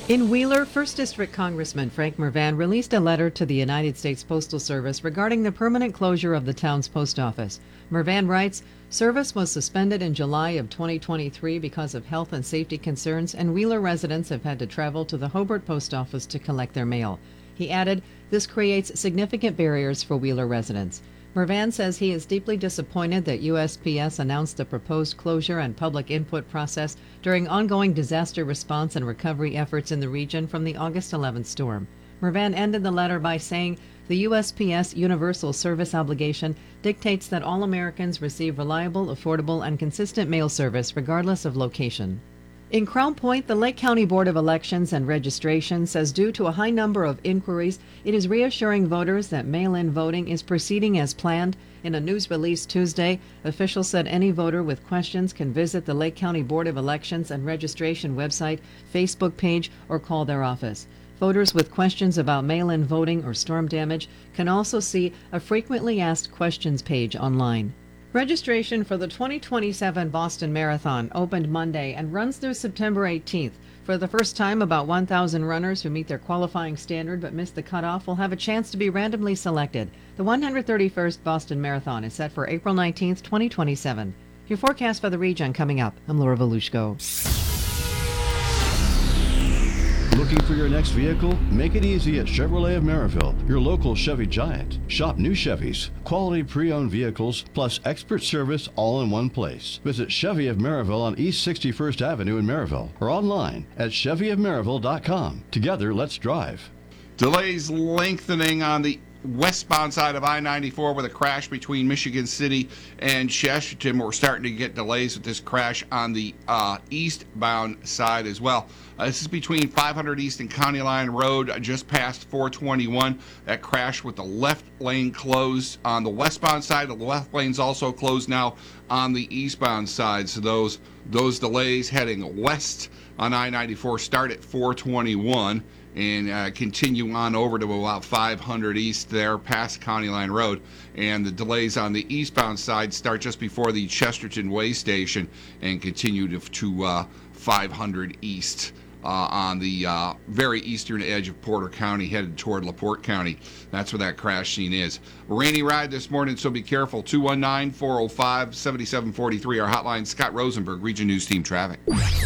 In Wheeler, 1st District Congressman Frank Mervan released a letter to the United States Postal Service regarding the permanent closure of the town's post office. Mervan writes, "Service was suspended in July of 2023 because of health and safety concerns, and Wheeler residents have had to travel to the Hobart Post Office to collect their mail." He added, "This creates significant barriers for Wheeler residents." Mervan says he is deeply disappointed that USPS announced the proposed closure and public input process during ongoing disaster response and recovery efforts in the region from the August 11th storm. Mervan ended the letter by saying, "The USPS universal service obligation dictates that all Americans receive reliable, affordable, and consistent mail service regardless of location." In Crown Point, the Lake County Board of Elections and Registration says due to a high number of inquiries, it is reassuring voters that mail-in voting is proceeding as planned. In a news release Tuesday, officials said any voter with questions can visit the Lake County Board of Elections and Registration website, Facebook page, or call their office. Voters with questions about mail-in voting or storm damage can also see a frequently asked questions page online. Registration for the 2027 Boston Marathon opened Monday and runs through September 18th. For the first time, about 1,000 runners who meet their qualifying standard but miss the cutoff will have a chance to be randomly selected. The 131st Boston Marathon is set for April 19th, 2027. Your forecast for the region coming up. I'm Laura Volushko. Looking for your next vehicle? Make it easy at Chevrolet of Maryville, your local Chevy giant. Shop new Chevys, quality pre-owned vehicles, plus expert service all in one place. Visit Chevy of Maryville on East 61st Avenue in Maryville or online at chevyofmaryville.com. Together, let's drive. Delays lengthening on the westbound side of I-94 with a crash between Michigan City and Chesterton. We're starting to get delays with this crash on the eastbound side as well. This is between 500 East and County Line Road, just past 421. That crash with the left lane closed on the westbound side. The left lane's also closed now on the eastbound side. So those delays heading west on I-94 start at 421 and continue on over to about 500 East there past County Line Road. And the delays on the eastbound side start just before the Chesterton Way Station and continue to 500 East on the very eastern edge of Porter County headed toward LaPorte County. That's where that crash scene is. Rainy ride this morning, so be careful. 219-405-7743, our hotline. Scott Rosenberg, Region News Team Traffic.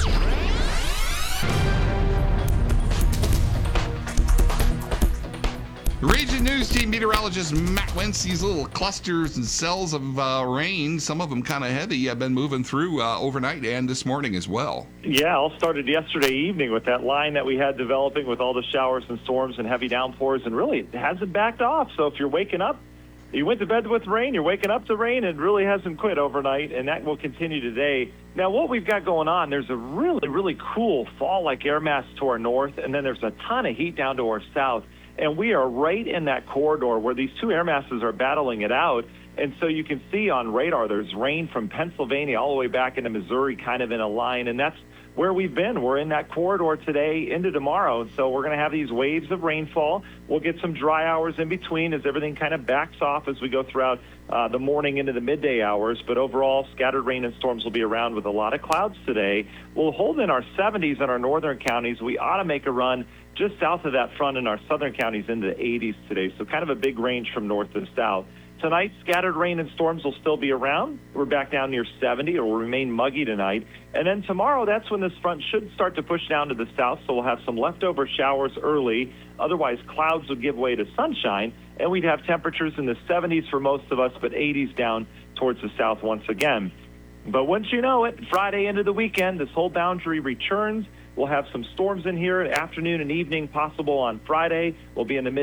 Region News Team meteorologist Matt Wentz. These little clusters and cells of rain, some of them kind of heavy, have been moving through overnight and this morning as well. Yeah, all started yesterday evening with that line that we had developing with all the showers and storms and heavy downpours, and really it hasn't backed off. So if you're waking up, you went to bed with rain, you're waking up to rain, it really hasn't quit overnight, and that will continue today. Now, what we've got going on, there's a really, really cool fall-like air mass to our north, and then there's a ton of heat down to our south. And we are right in that corridor where these two air masses are battling it out. And so you can see on radar there's rain from Pennsylvania all the way back into Missouri kind of in a line. And that's where we've been. We're in that corridor today into tomorrow. And so we're going to have these waves of rainfall. We'll get some dry hours in between as everything kind of backs off as we go throughout the morning into the midday hours. But overall, scattered rain and storms will be around with a lot of clouds today. We'll hold in our 70s in our northern counties. We ought to make a run just south of that front in our southern counties into the 80s today. So kind of a big range from north to south. Tonight, scattered rain and storms will still be around. We're back down near 70. It will remain muggy tonight. And then tomorrow, that's when this front should start to push down to the south, so we'll have some leftover showers early. Otherwise, clouds will give way to sunshine, and we'd have temperatures in the 70s for most of us, but 80s down towards the south once again. But once you know it, Friday into the weekend, this whole boundary returns. We'll have some storms in here, afternoon and evening possible on Friday. We'll be in the